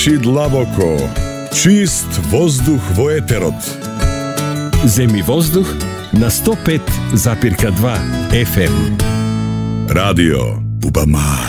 Длабоко. Чист воздух во етерот. Земи воздух на 105,2 FM. Радио Бубамар.